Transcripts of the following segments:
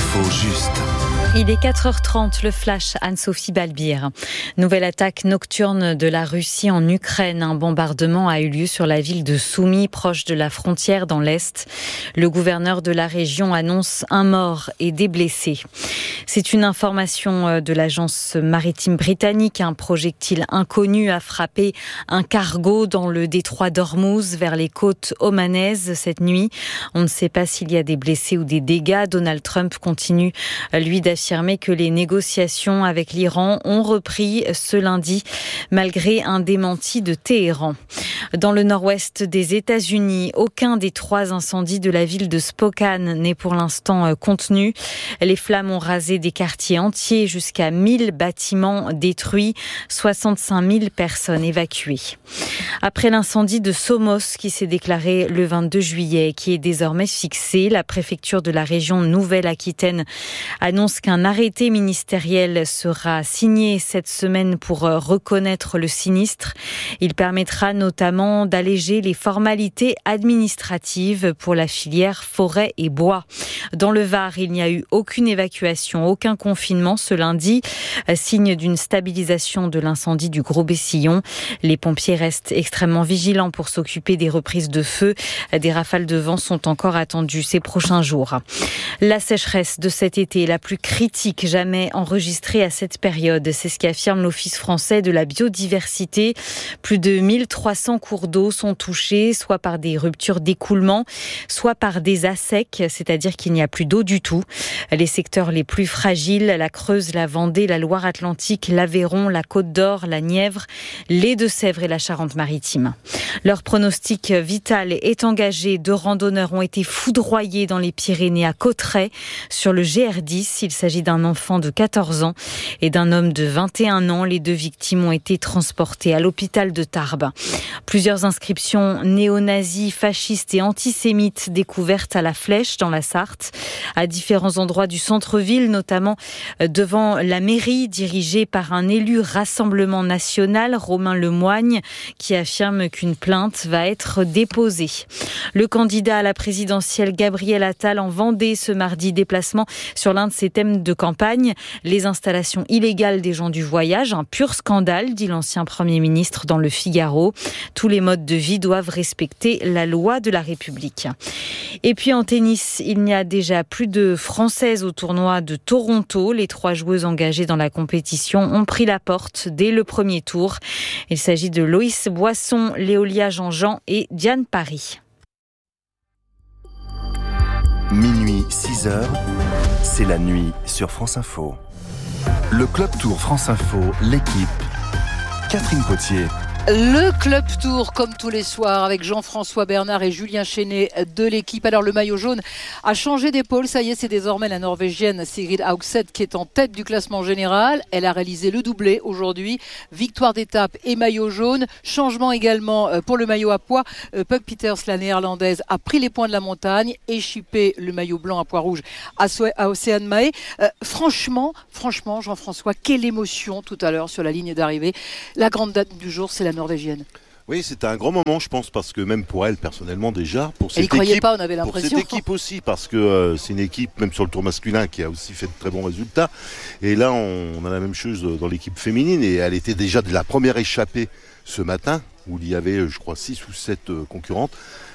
L'info juste. Il est 4h30, le flash Anne-Sophie Balbir. Nouvelle attaque nocturne de la Russie en Ukraine. Un bombardement a eu lieu sur la ville de Soumy, proche de la frontière dans l'Est. Le gouverneur de la région annonce un mort et des blessés. C'est une information de l'agence maritime britannique. Un projectile inconnu a frappé un cargo dans le détroit d'Ormuz vers les côtes omanaises cette nuit. On ne sait pas s'il y a des blessés ou des dégâts. Donald Trump continue, lui, d'affirmer que les négociations avec l'Iran ont repris ce lundi, malgré un démenti de Téhéran. Dans le nord-ouest des États-Unis, aucun des 3 incendies de la ville de Spokane n'est pour l'instant contenu. Les flammes ont rasé des quartiers entiers, jusqu'à 1000 bâtiments détruits, 65 000 personnes évacuées. Après l'incendie de Somos qui s'est déclaré le 22 juillet et qui est désormais fixé, la préfecture de la région Nouvelle-Aquitaine annonce qu'un arrêté ministériel sera signé cette semaine pour reconnaître le sinistre. Il permettra notamment d'alléger les formalités administratives pour la filière forêt et bois. Dans le Var, il n'y a eu aucune évacuation, aucun confinement ce lundi, signe d'une stabilisation de l'incendie du Gros-Bessillon. Les pompiers restent extrêmement vigilants pour s'occuper des reprises de feu. Des rafales de vent sont encore attendues ces prochains jours. La sécheresse de cet été est la plus critique jamais enregistrée à cette période. C'est ce qu'affirme l'Office français de la biodiversité. Plus de 1300 cours d'eau sont touchés, soit par des ruptures d'écoulement, soit par des assecs, c'est-à-dire qu'il n'y a plus d'eau du tout. Les secteurs les plus fragiles, la Creuse, la Vendée, la Loire-Atlantique, l'Aveyron, la Côte d'Or, la Nièvre, les Deux-Sèvres et la Charente-Maritime. Leur pronostic vital est engagé. 2 randonneurs ont été foudroyés dans les Pyrénées à Cauterets sur le GR10. Il s'agit d'un enfant de 14 ans et d'un homme de 21 ans. Les 2 victimes ont été transportées à l'hôpital de Tarbes. Plusieurs inscriptions néo-nazis, fascistes et antisémites découvertes à la Flèche dans la Sarthe, à différents endroits du centre-ville, notamment devant la mairie dirigée par un élu Rassemblement National, Romain Lemoigne, qui affirme qu'une plainte va être déposée. Le candidat à la présidentielle Gabriel Attal en Vendée ce mardi, déplacement sur l'un de ses thèmes de campagne, les installations illégales des gens du voyage, un pur scandale, dit l'ancien Premier ministre dans le Figaro. Tous les modes de vie doivent respecter la loi de la République. Et puis en tennis, il n'y a déjà plus de Françaises au tournoi de Toronto. Les 3 joueuses engagées dans la compétition ont pris la porte dès le premier tour. Il s'agit de Loïs Boisson, Léolia Jean-Jean et Diane Paris. Minuit 6h, c'est la nuit sur France Info. Le Club Tour France Info, l'équipe, Catherine Potier. Le Club Tour, comme tous les soirs, avec Jean-François Bernard et Julien Chenet de l'équipe. Alors, le maillot jaune a changé d'épaule. Ça y est, c'est désormais la Norvégienne Sigrid Haugset qui est en tête du classement général. Elle a réalisé le doublé aujourd'hui. Victoire d'étape et maillot jaune. Changement également pour le maillot à pois. Puk Peters, la néerlandaise, a pris les points de la montagne et chippé le maillot blanc à pois rouge à Océane Mahé. Franchement, Jean-François, quelle émotion tout à l'heure sur la ligne d'arrivée. La grande date du jour, c'est la Norvégienne. Oui, c'était un grand moment, je pense, parce que même pour elle, personnellement, déjà, pour cette elle y croyait équipe, pas, on avait l'impression. pour cette équipe aussi, parce que c'est une équipe, même sur le tour masculin, qui a aussi fait de très bons résultats. Et là, on a la même chose dans l'équipe féminine, et elle était déjà de la première échappée ce matin, où il y avait, je crois, 6 ou 7 concurrentes.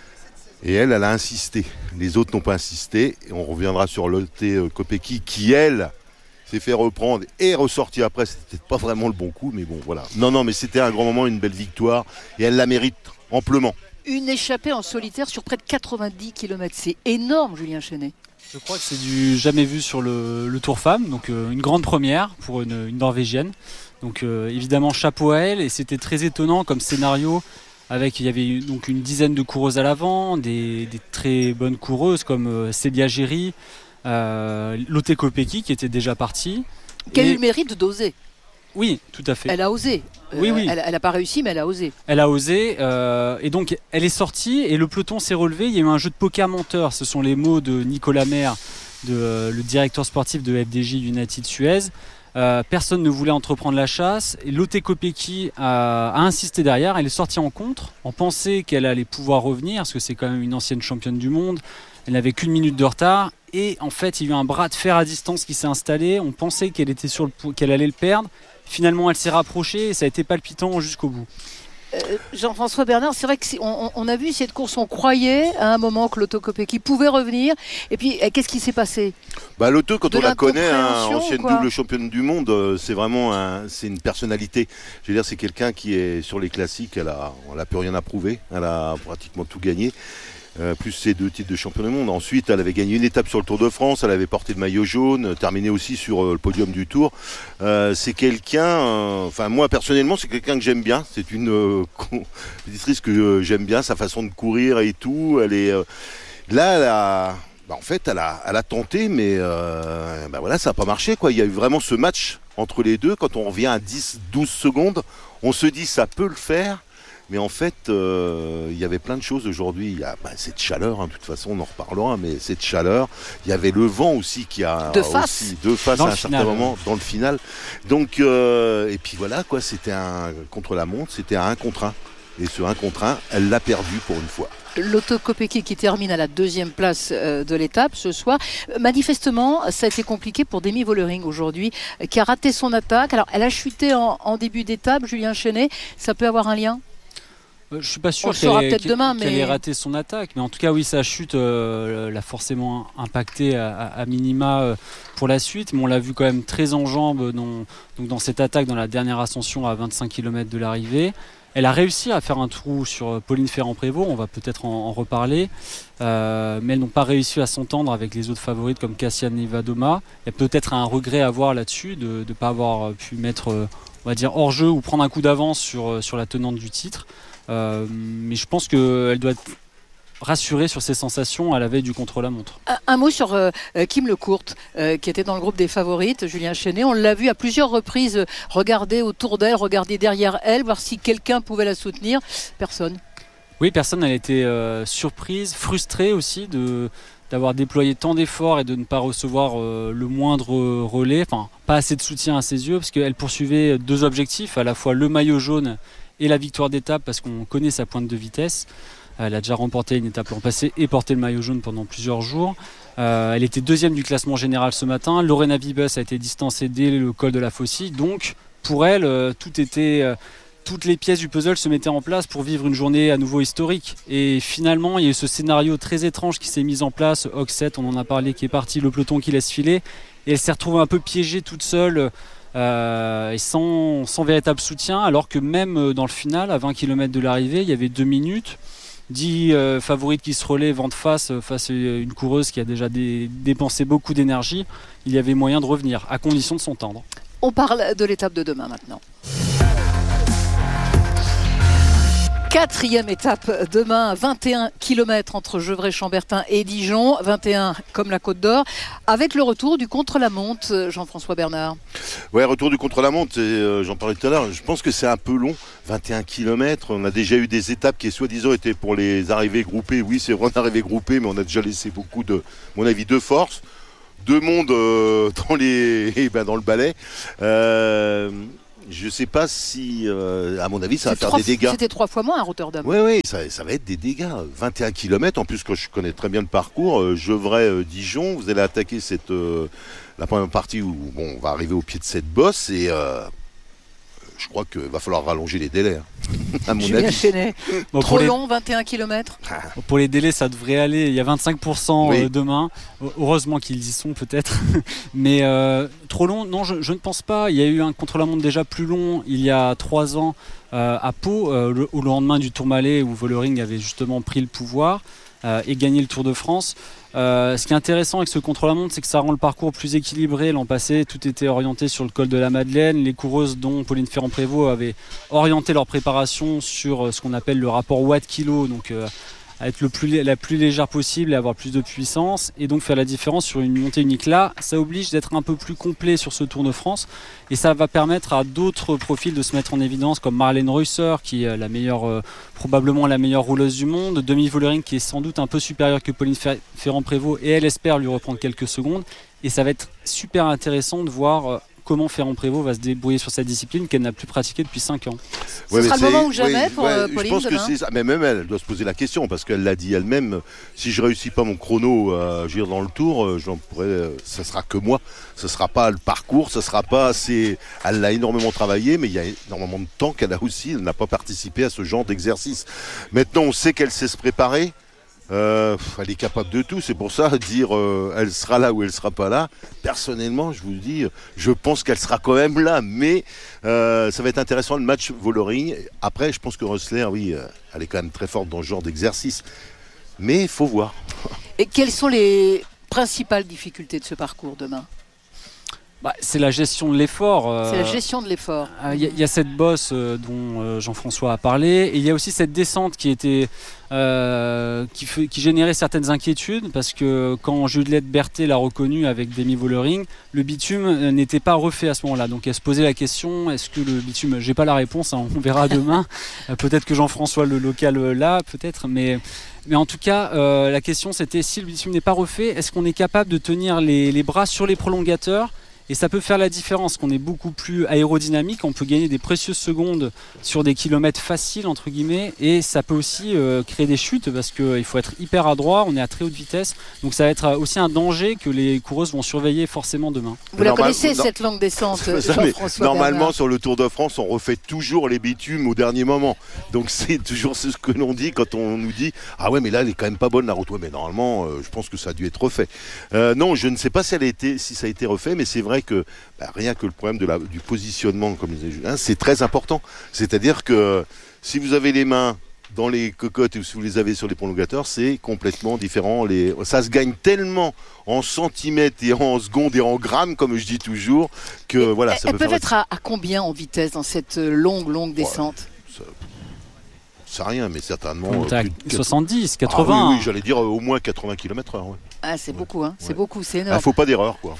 Et elle a insisté. Les autres n'ont pas insisté. Et on reviendra sur Lotte Kopecky, qui, elle, s'est fait reprendre et ressortir après. C'était pas vraiment le bon coup, mais bon, voilà. Non, mais c'était un grand moment, une belle victoire, et elle la mérite amplement. Une échappée en solitaire sur près de 90 km. C'est énorme, Julien Chenet. Je crois que c'est du jamais vu sur le Tour Femmes, donc une grande première pour une Norvégienne. Donc évidemment, chapeau à elle, et c'était très étonnant comme scénario. Il y avait donc une dizaine de coureuses à l'avant, des très bonnes coureuses comme Célia Géry, Lotte Kopecky qui était déjà partie. Qui a eu le mérite d'oser. Oui, tout à fait. Elle a osé. Oui. Elle n'a pas réussi, mais elle a osé. Elle a osé, et donc elle est sortie et le peloton s'est relevé. Il y a eu un jeu de poker menteur. Ce sont les mots de Nicolas Maire, le directeur sportif de FDJ United Suez. Personne ne voulait entreprendre la chasse. Et Lotte Kopecky a insisté derrière. Elle est sortie en contre. On pensait qu'elle allait pouvoir revenir, parce que c'est quand même une ancienne championne du monde. Elle n'avait qu'une minute de retard. Et en fait, il y a eu un bras de fer à distance qui s'est installé. On pensait qu'elle allait le perdre. Finalement, elle s'est rapprochée et ça a été palpitant jusqu'au bout. Jean-François Bernard, c'est vrai qu'on a vu cette course, on croyait à un moment que Lotto Kopecky pouvait revenir. Et puis, qu'est-ce qui s'est passé ? Lotto, quand on la connaît, ancienne quoi. double championne du monde, c'est vraiment c'est une personnalité. Je veux dire, c'est quelqu'un qui est sur les classiques, elle a plus rien à prouver, elle a pratiquement tout gagné. Plus ses 2 titres de champion du monde. Ensuite, elle avait gagné une étape sur le Tour de France, elle avait porté le maillot jaune, terminé aussi sur le podium du Tour. C'est quelqu'un, moi personnellement, c'est quelqu'un que j'aime bien. C'est une compétitrice que j'aime bien, sa façon de courir et tout. Elle est là, elle a tenté, mais ça n'a pas marché, quoi. Il y a eu vraiment ce match entre les deux. Quand on revient à 10-12 secondes, on se dit ça peut le faire. Mais en fait, il y avait plein de choses aujourd'hui. Il y a cette chaleur, de toute façon, on en reparlera, mais cette chaleur. Il y avait le vent aussi qui a de face à un certain moment dans le final. Donc, et puis voilà, quoi, c'était un contre-la-montre, c'était un 1 contre 1. Et ce 1 contre 1, elle l'a perdu pour une fois. Lotto Kopecky qui termine à la 2e place de l'étape ce soir. Manifestement, ça a été compliqué pour Demi Vollering aujourd'hui, qui a raté son attaque. Alors, elle a chuté en début d'étape, Julien Chenet. Ça peut avoir un lien ? Je suis pas sûr qu'elle ait raté son attaque, mais en tout cas oui, sa chute l'a forcément impacté à minima pour la suite, mais on l'a vu quand même très en jambes dans cette attaque dans la dernière ascension à 25 km de l'arrivée. Elle a réussi à faire un trou sur Pauline Ferrand-Prévot, on va peut-être en reparler, mais elles n'ont pas réussi à s'entendre avec les autres favorites comme Kasia Nevadoma. Il y a peut-être un regret à avoir là-dessus de ne pas avoir pu mettre on va dire hors jeu ou prendre un coup d'avance sur la tenante du titre. Mais je pense qu'elle doit être rassurée sur ses sensations à la veille du contre-la-montre. Un mot sur Kim Lecourt, qui était dans le groupe des favorites, Julien Chenet. On l'a vu à plusieurs reprises regarder autour d'elle, regarder derrière elle, voir si quelqu'un pouvait la soutenir. Personne. Oui, personne. Elle était surprise, frustrée aussi d'avoir déployé tant d'efforts et de ne pas recevoir le moindre relais, enfin pas assez de soutien à ses yeux, parce qu'elle poursuivait 2 objectifs, à la fois le maillot jaune et la victoire d'étape, parce qu'on connaît sa pointe de vitesse. Elle a déjà remporté une étape l'an passé et porté le maillot jaune pendant plusieurs jours. Elle était 2e du classement général ce matin. Lorena Wiebes a été distancée dès le col de la Faucille. Donc pour elle, toutes les pièces du puzzle se mettaient en place pour vivre une journée à nouveau historique. Et finalement, il y a eu ce scénario très étrange qui s'est mis en place. Oxet, on en a parlé, qui est parti, le peloton qui laisse filer. Et elle s'est retrouvée un peu piégée toute seule. Et sans véritable soutien, alors que même dans le final, à 20 km de l'arrivée, il y avait 2 minutes, 10 favorites qui se relaient vent de face à une coureuse qui a déjà dépensé beaucoup d'énergie. Il y avait moyen de revenir, à condition de s'entendre. On parle de l'étape de demain maintenant. 4e étape demain, 21 km entre Gevrey-Chambertin et Dijon, 21 comme la Côte d'Or, avec le retour du contre-la-montre, Jean-François Bernard. Ouais, retour du contre-la-montre, j'en parlais tout à l'heure, je pense que c'est un peu long, 21 km, on a déjà eu des étapes qui soi-disant étaient pour les arrivées groupées, oui c'est vrai, on arrivait groupées, mais on a déjà laissé beaucoup de, à mon avis, de force, de monde dans le balai. Je ne sais pas si, à mon avis, ça va faire des dégâts. C'était 3 fois moins à Rotterdam. Oui, ça va être des dégâts. 21 km, en plus, quand je connais très bien le parcours, Gevrey-Dijon, vous allez attaquer la première partie où on va arriver au pied de cette bosse et je crois qu'il va falloir rallonger les délais, à mon avis. Chenet. Trop long, 21 km. Pour les délais, ça devrait aller. Il y a 25% demain. Heureusement qu'ils y sont peut-être. Mais trop long, non, je ne pense pas. Il y a eu un contre-la-montre déjà plus long il y a 3 ans à Pau, au lendemain du Tourmalet où Vollering avait justement pris le pouvoir et gagné le Tour de France. Ce qui est intéressant avec ce contre-la-montre, c'est que ça rend le parcours plus équilibré. L'an passé, tout était orienté sur le col de la Madeleine. Les coureuses, dont Pauline Ferrand-Prévot, avaient orienté leur préparation sur ce qu'on appelle le rapport watt-kilo, donc à être la plus légère possible et avoir plus de puissance, et donc faire la différence sur une montée unique. Là, ça oblige d'être un peu plus complet sur ce Tour de France, et ça va permettre à d'autres profils de se mettre en évidence, comme Marlène Reusser, qui est probablement la meilleure rouleuse du monde, Demi Vollering, qui est sans doute un peu supérieure que Pauline Ferrand-Prévot, et elle espère lui reprendre quelques secondes. Et ça va être super intéressant de voir comment Ferrand-Prévot va se débrouiller sur cette discipline qu'elle n'a plus pratiquée depuis 5 ans. Ce sera le moment ou jamais pour Pauline. Je pense demain. que c'est ça. Mais même elle doit se poser la question parce qu'elle l'a dit elle-même. Si je réussis pas mon chrono dans le tour, ça sera que moi. Ce sera pas le parcours, ce sera pas assez. Elle l'a énormément travaillé, mais il y a énormément de temps qu'elle a aussi. Elle n'a pas participé à ce genre d'exercice. Maintenant, on sait qu'elle sait se préparer. Elle est capable de tout, c'est pour ça dire elle sera là ou elle sera pas là. Personnellement, je vous dis, je pense qu'elle sera quand même là, mais ça va être intéressant le match Vollering. Après, je pense que Rössler, oui, elle est quand même très forte dans ce genre d'exercice, mais il faut voir. Et quelles sont les principales difficultés de ce parcours demain ? C'est la gestion de l'effort. C'est la gestion de l'effort. Il y a cette bosse dont Jean-François a parlé, et il y a aussi cette descente qui était qui générait certaines inquiétudes parce que quand Juliette Berthet l'a reconnu avec Demi Vollering, le bitume n'était pas refait à ce moment-là. Donc elle se posait la question, est-ce que le bitume, j'ai pas la réponse, hein, on verra demain. Peut-être que Jean-François le local là, peut-être, mais en tout cas, la question c'était si le bitume n'est pas refait, est-ce qu'on est capable de tenir les bras sur les prolongateurs ? Et ça peut faire la différence, qu'on est beaucoup plus aérodynamique, on peut gagner des précieuses secondes sur des kilomètres faciles, entre guillemets, et ça peut aussi créer des chutes, parce qu'il faut être hyper adroit, on est à très haute vitesse, donc ça va être aussi un danger que les coureuses vont surveiller forcément demain. Vous la connaissez, cette longue descente, Jean-François Normalement, Bernard. sur le Tour de France, on refait toujours les bitumes au dernier moment. Donc c'est toujours ce que l'on dit quand on nous dit « Ah ouais, mais là, elle est quand même pas bonne la route. » Ouais, mais normalement, je pense que ça a dû être refait. Non, je ne sais pas si ça a été refait, mais c'est vrai que rien que le problème du positionnement, comme disait Julien, c'est très important. C'est-à-dire que si vous avez les mains dans les cocottes et si vous les avez sur les prolongateurs, c'est complètement différent. Ça se gagne tellement en centimètres et en secondes et en grammes, comme je dis toujours, que voilà. Ça elles peuvent être à combien en vitesse dans cette longue descente ? C'est rien, mais certainement. 70, 80. Ah, oui, j'allais dire au moins 80 km/h. Ouais. Ah, c'est beaucoup, hein. C'est beaucoup, c'est énorme. Faut pas d'erreur, quoi.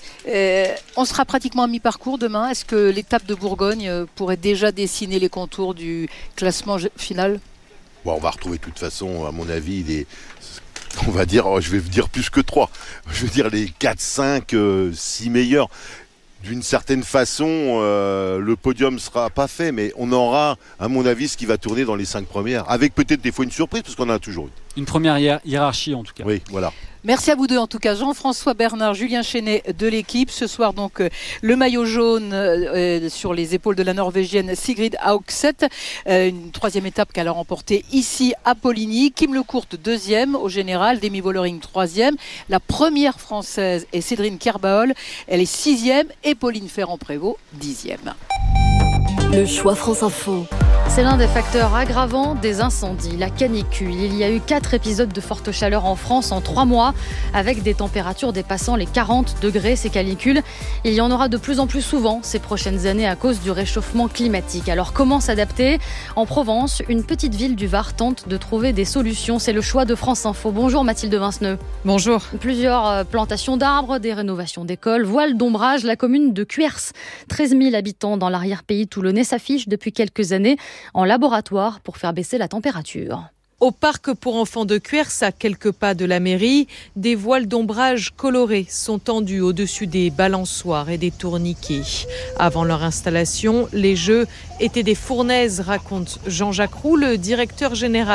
On sera pratiquement à mi-parcours demain. Est-ce que l'étape de Bourgogne pourrait déjà dessiner les contours du classement final ? On va retrouver de toute façon, à mon avis, on va dire, je vais dire plus que 3. Je veux dire les 4, 5, 6 meilleurs. D'une certaine façon, le podium sera pas fait, mais on aura, à mon avis, ce qui va tourner dans les 5 premières, avec peut-être des fois une surprise, parce qu'on en a toujours eu. Une première hiérarchie, en tout cas. Oui, voilà. Merci à vous deux, en tout cas. Jean-François Bernard, Julien Chenet de l'équipe. Ce soir, donc, le maillot jaune sur les épaules de la Norvégienne Sigrid Haugset. Une troisième étape qu'elle a remportée ici à Poligny. Kim Lecourt, deuxième au général. Demi Vollering, troisième. La première française est Cédrine Kerbaol. Elle est sixième. Et Pauline Ferrand-Prévot, 10e. Le choix France Info. C'est l'un des facteurs aggravants des incendies, la canicule. Il y a eu 4 épisodes de forte chaleur en France en 3 mois, avec des températures dépassant les 40 degrés. Ces canicules, il y en aura de plus en plus souvent ces prochaines années à cause du réchauffement climatique. Alors comment s'adapter ? En Provence, une petite ville du Var tente de trouver des solutions. C'est le choix de France Info. Bonjour Mathilde Vinceneux. Bonjour. Plusieurs plantations d'arbres, des rénovations d'écoles, voile d'ombrage. La commune de Cuers, 13 000 habitants dans l'arrière-pays toulonnais, s'affiche depuis quelques années en laboratoire pour faire baisser la température. Au parc pour enfants de Cuers, à quelques pas de la mairie, des voiles d'ombrage colorés sont tendus au-dessus des balançoires et des tourniquets. Avant leur installation, les jeux étaient des fournaises, raconte Jean-Jacques Roux, le directeur général